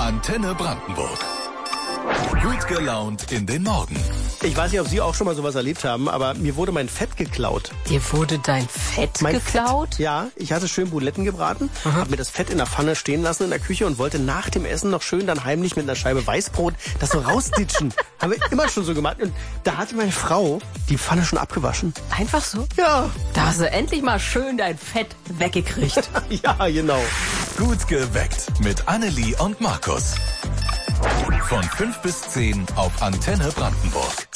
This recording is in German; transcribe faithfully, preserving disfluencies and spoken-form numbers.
Antenne Brandenburg. Gut gelaunt in den Morgen. Ich weiß nicht, ob Sie auch schon mal sowas erlebt haben, aber mir wurde mein Fett geklaut. Dir wurde dein Fett Mein geklaut? Fett, ja, ich hatte schön Buletten gebraten, habe mir das Fett in der Pfanne stehen lassen in der Küche und wollte nach dem Essen noch schön dann heimlich mit einer Scheibe Weißbrot das so rausditschen. Haben wir immer schon so gemacht. Und da hatte meine Frau die Pfanne schon abgewaschen. Einfach so? Ja. Da hast du endlich mal schön dein Fett weggekriegt. Ja, genau. Gut geweckt mit Annelie und Markus. Von fünf bis zehn auf Antenne Brandenburg.